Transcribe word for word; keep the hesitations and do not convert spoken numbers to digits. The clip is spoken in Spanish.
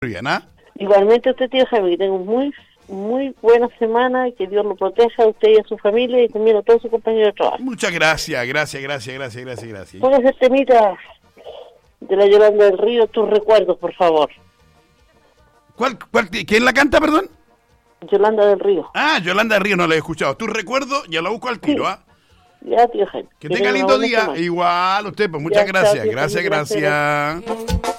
Bien, ¿ah? Igualmente usted, tío Jaime, que tenga un muy, muy buena semana y que Dios lo proteja a usted y a su familia y también a todos sus compañeros de trabajo. Muchas gracias, gracias, gracias, gracias, gracias, gracias. Póngase el temita de la Yolanda del Río, tus recuerdos, por favor. ¿Cuál, cuál, ¿Quién la canta, perdón? Yolanda del Río. Ah, Yolanda del Río, no la he escuchado. Tu recuerdo, ya la busco al tiro, ¿ah? Ya, tío Jaime. Que tenga lindo día. Igual usted, pues muchas Ya, gracias. chao, tío Gracias, Jaime, gracias. gracias.